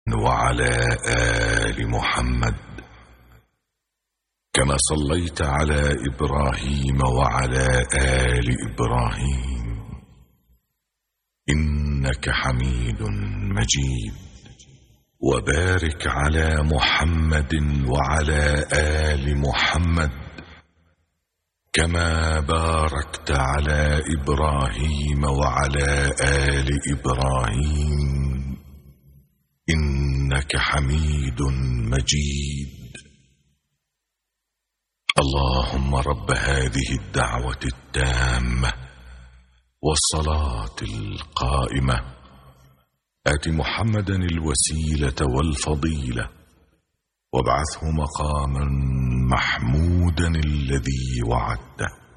وعلى آل محمد كما صليت على إبراهيم وعلى آل إبراهيم إنك حميد مجيد. وبارك على محمد وعلى آل محمد كما باركت على إبراهيم وعلى آل إبراهيم إنك حميد مجيد. اللهم رب هذه الدعوة التامة والصلاة القائمة آت محمدا الوسيلة والفضيلة وابعثه مقاما محمودا الذي وعدته.